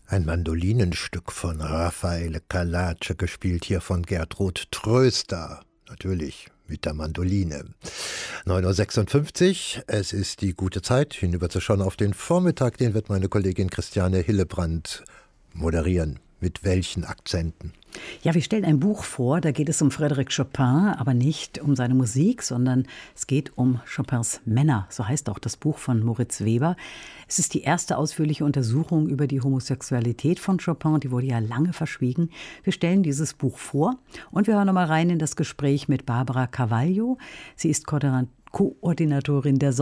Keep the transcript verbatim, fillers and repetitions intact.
Ein Mandolinenstück von Raffaele Carlacce, gespielt hier von Gertrud Tröster. Natürlich mit der Mandoline. neun Uhr sechsundfünfzig, es ist die gute Zeit, hinüberzuschauen auf den Vormittag. Den wird meine Kollegin Christiane Hillebrand moderieren. Mit welchen Akzenten? Ja, wir stellen ein Buch vor, da geht es um Frédéric Chopin, aber nicht um seine Musik, sondern es geht um Chopins Männer. So heißt auch das Buch von Moritz Weber. Es ist die erste ausführliche Untersuchung über die Homosexualität von Chopin. Die wurde ja lange verschwiegen. Wir stellen dieses Buch vor und wir hören nochmal rein in das Gespräch mit Barbara Carvalho. Sie ist Koordinatorin der